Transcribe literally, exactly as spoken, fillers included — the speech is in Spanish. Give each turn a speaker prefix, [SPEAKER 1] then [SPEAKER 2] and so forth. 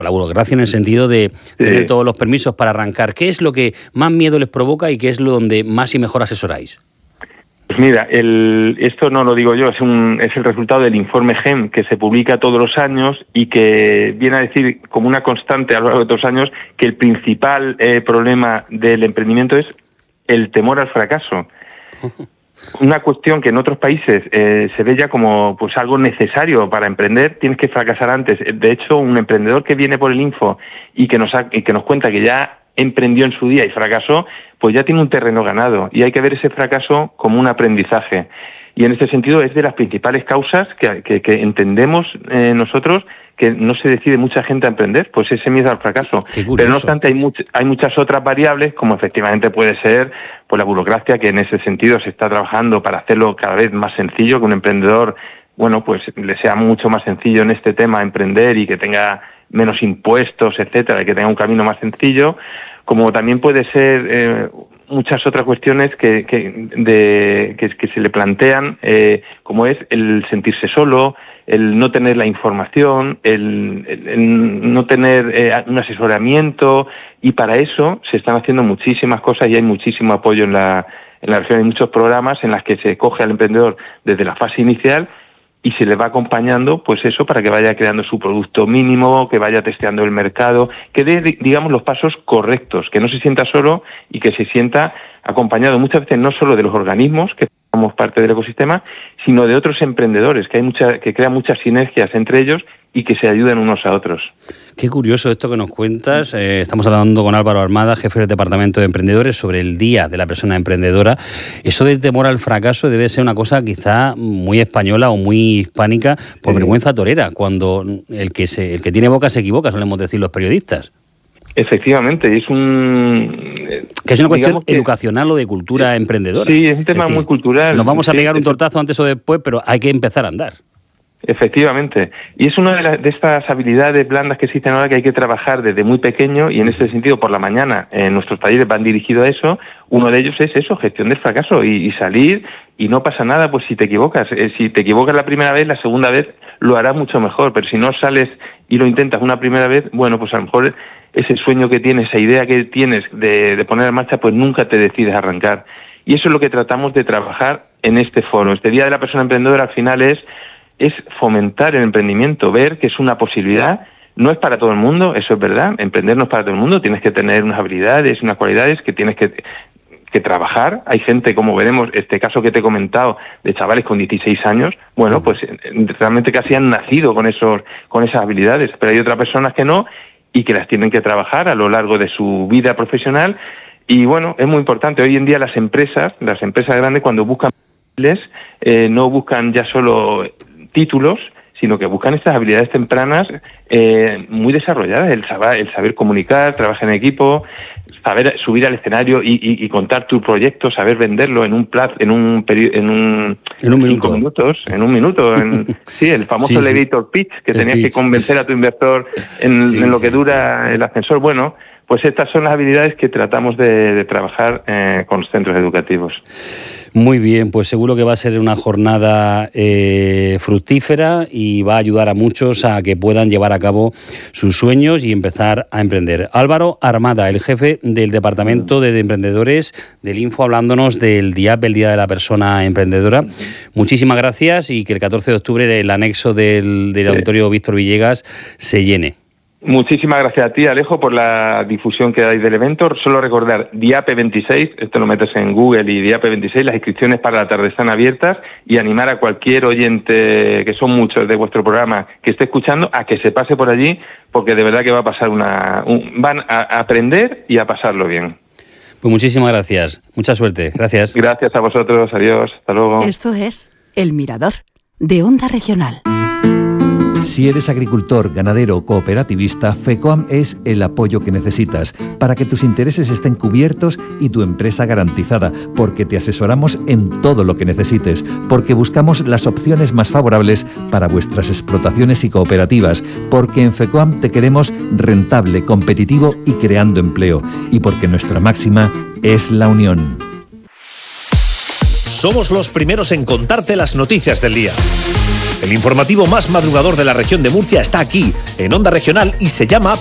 [SPEAKER 1] La burocracia en el sentido de
[SPEAKER 2] Sí.
[SPEAKER 1] tener todos los permisos para arrancar. ¿Qué es lo que más miedo les provoca y qué es lo donde más y mejor asesoráis?
[SPEAKER 2] Pues mira, el, esto no lo digo yo, es, un, es el resultado del informe G E M que se publica todos los años y que viene a decir como una constante a lo largo de todos los años que el principal eh, problema del emprendimiento es el temor al fracaso. Una cuestión que en otros países eh, se ve ya como pues algo necesario para emprender, tienes que fracasar antes. De hecho, un emprendedor que viene por el Info y que nos ha, y que nos cuenta que ya emprendió en su día y fracasó, pues ya tiene un terreno ganado y hay que ver ese fracaso como un aprendizaje. Y en este sentido es de las principales causas que, que, que entendemos eh, nosotros que no se decide mucha gente a emprender, pues ese miedo al fracaso. Pero no obstante hay, much, hay muchas otras variables, como efectivamente puede ser pues la burocracia, que en ese sentido se está trabajando para hacerlo cada vez más sencillo, que un emprendedor, bueno, pues le sea mucho más sencillo en este tema emprender y que tenga menos impuestos, etcétera, y que tenga un camino más sencillo, como también puede ser eh, muchas otras cuestiones que, que, de, que, que se le plantean, eh, como es el sentirse solo, el no tener la información, el, el, el no tener eh, un asesoramiento, y para eso se están haciendo muchísimas cosas y hay muchísimo apoyo en la, en la región. Hay muchos programas en los que se coge al emprendedor desde la fase inicial y se le va acompañando, pues eso, para que vaya creando su producto mínimo, que vaya testeando el mercado, que dé, digamos, los pasos correctos, que no se sienta solo y que se sienta acompañado muchas veces no solo de los organismos, que somos parte del ecosistema, sino de otros emprendedores, que hay mucha, que crean muchas sinergias entre ellos y que se ayudan unos a otros.
[SPEAKER 1] Qué curioso esto que nos cuentas. Eh, estamos hablando con Álvaro Armada, jefe del Departamento de Emprendedores, sobre el Día de la Persona Emprendedora. Eso del temor al fracaso debe ser una cosa quizá muy española o muy hispánica, por sí. vergüenza torera, cuando el que, se, el que tiene boca se equivoca, solemos decir los periodistas.
[SPEAKER 2] Efectivamente, es un...
[SPEAKER 1] Que es una cuestión que, educacional o de cultura emprendedora.
[SPEAKER 2] Sí, es un tema es decir, muy cultural.
[SPEAKER 1] Nos vamos a
[SPEAKER 2] sí,
[SPEAKER 1] pegar un tortazo antes o después, pero hay que empezar a andar.
[SPEAKER 2] Efectivamente. Y es una de, las, de estas habilidades blandas que existen ahora que hay que trabajar desde muy pequeño, y en ese sentido por la mañana eh, nuestros talleres van dirigidos a eso. Uno de ellos es eso, gestión del fracaso, y, y salir, y no pasa nada pues si te equivocas. Eh, si te equivocas la primera vez, la segunda vez lo harás mucho mejor, pero si no sales y lo intentas una primera vez, bueno, pues a lo mejor ese sueño que tienes, esa idea que tienes de, de poner en marcha, pues nunca te decides a arrancar. Y eso es lo que tratamos de trabajar en este foro. Este Día de la Persona Emprendedora al final es es fomentar el emprendimiento, ver que es una posibilidad. No es para todo el mundo, eso es verdad, emprender no es para todo el mundo, tienes que tener unas habilidades, unas cualidades que tienes que, que trabajar. Hay gente, como veremos, este caso que te he comentado, de chavales con dieciséis años, bueno, pues realmente casi han nacido con esos, con esas habilidades, pero hay otras personas que no y que las tienen que trabajar a lo largo de su vida profesional. Y bueno, es muy importante, hoy en día las empresas, las empresas grandes, cuando buscan eh, no buscan ya solo títulos, sino que buscan estas habilidades tempranas eh, muy desarrolladas, el saber, el saber comunicar, trabajar en equipo, saber subir al escenario y, y, y contar tu proyecto, saber venderlo en un plazo, en un periodo, en un,
[SPEAKER 1] en un
[SPEAKER 2] cinco
[SPEAKER 1] minuto.
[SPEAKER 2] minutos, en un minuto, en, sí, el famoso
[SPEAKER 1] sí,
[SPEAKER 2] elevator sí. pitch, que el tenías pitch. que convencer a tu inversor en, sí, en lo que sí, dura sí. el ascensor. Bueno, pues estas son las habilidades que tratamos de, de trabajar eh, con los centros educativos.
[SPEAKER 1] Muy bien, pues seguro que va a ser una jornada eh, fructífera y va a ayudar a muchos a que puedan llevar a cabo sus sueños y empezar a emprender. Álvaro Armada, el jefe del Departamento de Emprendedores del Info, hablándonos del D I A P, el Día de la Persona Emprendedora. Muchísimas gracias y que el catorce de octubre el anexo del, del Auditorio Víctor Villegas se llene.
[SPEAKER 2] Muchísimas gracias a ti, Alejo, por la difusión que dais del evento. Solo recordar, D I A P veintiséis, esto lo metes en Google y D I A P veintiséis, las inscripciones para la tarde están abiertas, y animar a cualquier oyente, que son muchos de vuestro programa, que esté escuchando, a que se pase por allí, porque de verdad que va a pasar una... Un, van a aprender y a pasarlo bien.
[SPEAKER 1] Pues muchísimas gracias, mucha suerte, gracias.
[SPEAKER 2] Gracias a vosotros, adiós, hasta luego.
[SPEAKER 3] Esto es El Mirador, de Onda Regional.
[SPEAKER 4] Si eres agricultor, ganadero o cooperativista, FECOAM es el apoyo que necesitas para que tus intereses estén cubiertos y tu empresa garantizada, porque te asesoramos en todo lo que necesites, porque buscamos las opciones más favorables para vuestras explotaciones y cooperativas, porque en FECOAM te queremos rentable, competitivo y creando empleo, y porque nuestra máxima es la unión.
[SPEAKER 5] somos los primeros en contarte las noticias del día. El informativo más madrugador de la región de Murcia está aquí, en Onda Regional, y se llama